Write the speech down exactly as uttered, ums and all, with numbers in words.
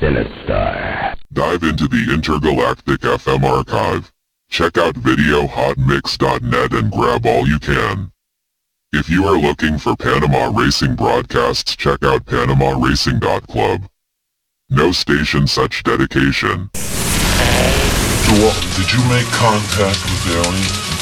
in a star. Dive into the Intergalactic F M archive. Check out video hot mix dot net and grab all you can. If you are looking for Panama racing broadcasts, check out panama racing dot club. No station such dedication. Joel, did you make contact with aliens?